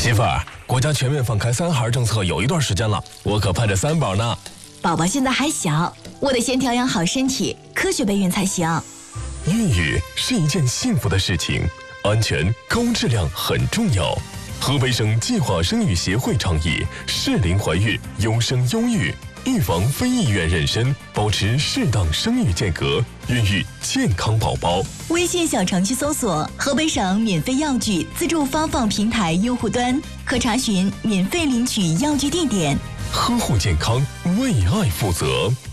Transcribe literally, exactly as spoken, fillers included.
媳妇儿，国家全面放开三孩政策有一段时间了，我可盼着三宝呢。 宝宝现在还小，我得先调养好身体，科学备孕才行。 孕育是一件幸福的事情，安全高质量很重要。河北省计划生育协会倡议适龄怀孕，优生优育，预防非意愿妊娠，保持适当生育间隔，孕育健康宝宝。 微信小程序搜索河北省免费药具自助发放平台用户端，可查询免费领取药具地点。 呵护健康，为爱负责。